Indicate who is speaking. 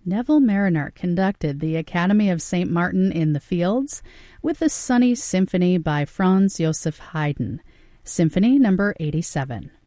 Speaker 1: Neville Mariner conducted the Academy of St. Martin in the Fields with the Sunny Symphony by Franz Joseph Haydn, Symphony No. 87.